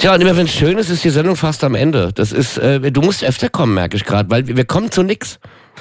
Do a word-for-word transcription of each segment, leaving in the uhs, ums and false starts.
Tja, und immer wenn es schön ist, ist die Sendung fast am Ende. Das ist, äh, du musst öfter kommen, merke ich gerade, weil wir kommen zu nix.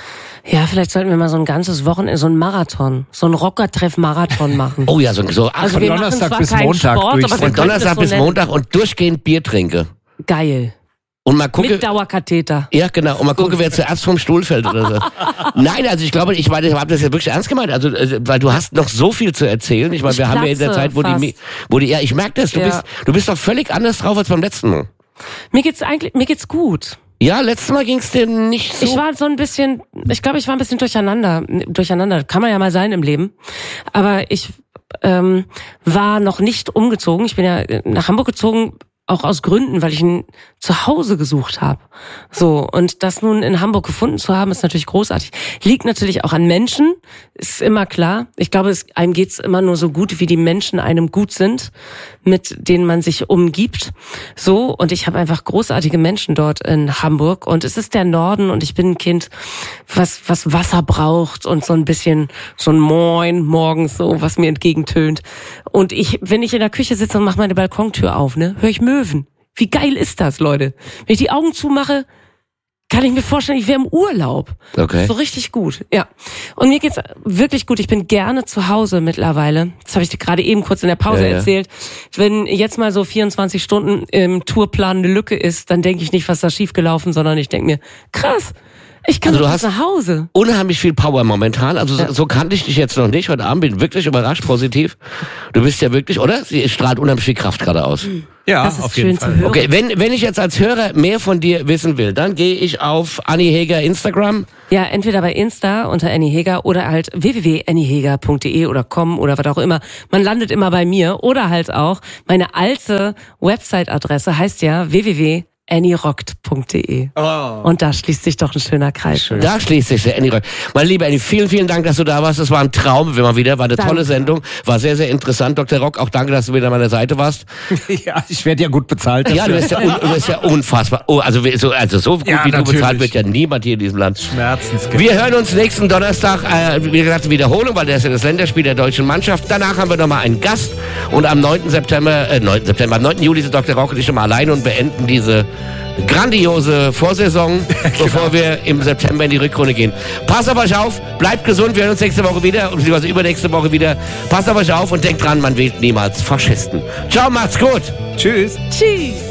Ja, vielleicht sollten wir mal so ein ganzes Wochenende, so ein Marathon, so ein Rockertreff-Marathon machen. Oh ja, so, so ach, also von wir Donnerstag machen bis zwar keinen Montag Sport, durch. aber wir Von könnten Donnerstag das so bis nennen. Montag und durchgehend Bier trinke. Geil. Und mal gucke. Mit Dauerkatheter. Ja, genau. Und mal gucke, wer zuerst vom Stuhl fällt oder so. Nein, also ich glaube, ich, meine, ich habe das ja wirklich ernst gemeint. Also, äh, weil du hast noch so viel zu erzählen. Ich meine, Ich wir haben ja in der platze Zeit, wo fast. die, wo die, ja, ich merke das. Du Ja. bist, du bist doch völlig anders drauf als beim letzten Mal. Mir geht's eigentlich, mir geht's gut. Ja, letztes Mal ging es dir nicht so. Ich war so ein bisschen, ich glaube, ich war ein bisschen durcheinander. Durcheinander, kann man ja mal sein im Leben. Aber ich ähm, war noch nicht umgezogen. Ich bin ja nach Hamburg gezogen, auch aus Gründen, weil ich ein Zuhause gesucht habe. So, und das nun in Hamburg gefunden zu haben, ist natürlich großartig. Liegt natürlich auch an Menschen, ist immer klar. Ich glaube, es, einem geht's immer nur so gut, wie die Menschen einem gut sind, mit denen man sich umgibt. So, und ich habe einfach großartige Menschen dort in Hamburg. Und es ist der Norden und ich bin ein Kind, was was Wasser braucht und so ein bisschen so ein Moin morgens so, was mir entgegentönt. Und ich, wenn ich in der Küche sitze und mache meine Balkontür auf, ne, höre ich Möwen. Wie geil ist das, Leute? Wenn ich die Augen zumache, kann ich mir vorstellen, ich wäre im Urlaub. Okay. So richtig gut, ja. Und mir geht's wirklich gut. Ich bin gerne zu Hause mittlerweile. Das habe ich dir gerade eben kurz in der Pause Ja, ja. erzählt. Wenn jetzt mal so vierundzwanzig Stunden im Tourplan eine Lücke ist, dann denke ich nicht, was da schiefgelaufen, sondern ich denke mir, krass, ich kann Also doch du jetzt hast- nach Hause. Unheimlich viel Power momentan. Also Ja. so, so kannte ich dich jetzt noch nicht. Heute Abend bin ich wirklich überrascht, positiv. Du bist ja wirklich, oder? Sie strahlt unheimlich viel Kraft gerade aus. Ja, Das ist auf jeden schön Fall. zu hören. Okay, wenn, wenn ich jetzt als Hörer mehr von dir wissen will, dann gehe ich auf Anni Heger Instagram. Ja, entweder bei Insta unter Annie Heger oder halt w w w punkt annie heger punkt d e oder com oder was auch immer. Man landet immer bei mir oder halt auch meine alte Website-Adresse heißt ja w w w punkt annie rockt punkt d e. Oh. Und da schließt sich doch ein schöner Kreis. Da schließt sich der Annie Rock. Meine liebe Annie, vielen, vielen Dank, dass du da warst. Es war ein Traum, immer wieder. War eine Danke. tolle Sendung. War sehr, sehr interessant. Doktor Rock, auch danke, dass du wieder an meiner Seite warst. Ja, ich werde ja gut bezahlt. Ja, du bist ja, un, du bist ja unfassbar. Oh, also, so, also so gut Ja, wie du natürlich. bezahlt wird ja niemand hier in diesem Land. Schmerzensgeld. Wir hören uns nächsten Donnerstag, äh, wie gesagt, Wiederholung, weil das ist ja das Länderspiel der deutschen Mannschaft. Danach haben wir nochmal einen Gast und am neunten September, äh, neunten September, am neunten Juli sind Doktor Rock und ich nochmal alleine und beenden diese grandiose Vorsaison, bevor wir im September in die Rückrunde gehen. Passt auf euch auf, bleibt gesund, wir hören uns nächste Woche wieder, beziehungsweise übernächste Woche wieder. Passt auf euch auf und denkt dran, man wählt niemals Faschisten. Ciao, macht's gut. Tschüss. Tschüss.